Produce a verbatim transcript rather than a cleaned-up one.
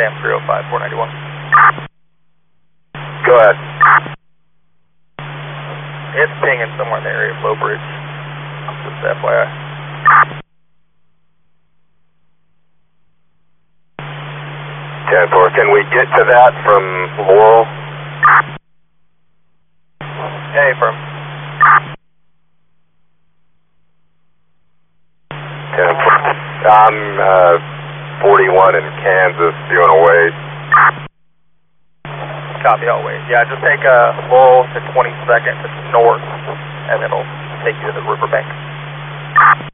Sam three oh five, four ninety-one. Go ahead. It's pinging somewhere in the area of Low Bridge. Just F Y I. ten four, can we get to that from Laurel? Hey, firm. ten four. I'm uh, forty-one in Kansas doing a wait. Copy, I'll wait. Yeah, just take uh, Laurel to twenty-second, just north, and it'll take you to the riverbank.